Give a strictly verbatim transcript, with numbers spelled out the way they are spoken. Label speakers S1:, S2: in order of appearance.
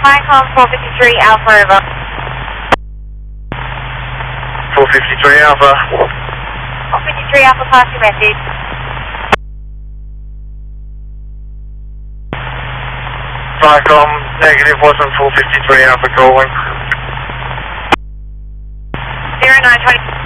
S1: Viacom four fifty-three Alpha over.
S2: four fifty-three Alpha.
S1: four fifty-three Alpha, pass your message.
S2: Viacom, negative, wasn't four fifty-three Alpha calling.
S1: zero nine twenty.